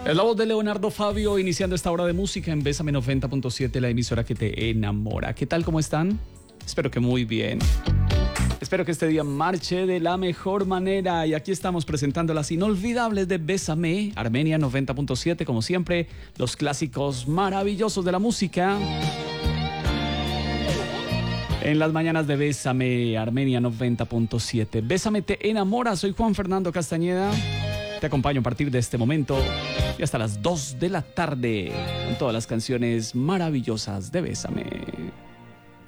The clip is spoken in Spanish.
Es la voz de Leonardo Fabio iniciando esta hora de música en Bésame 90.7, la emisora que te enamora. ¿Qué tal? ¿Cómo están? Espero que muy bien. Espero que este día marche de la mejor manera y aquí estamos presentando las inolvidables de Bésame, Armenia 90.7, como siempre, los clásicos maravillosos de la música. En las mañanas de Bésame, Armenia 90.7. Bésame te enamora, soy Juan Fernando Castañeda. Te acompaño a partir de este momento y hasta las 2 de la tarde con todas las canciones maravillosas de Bésame.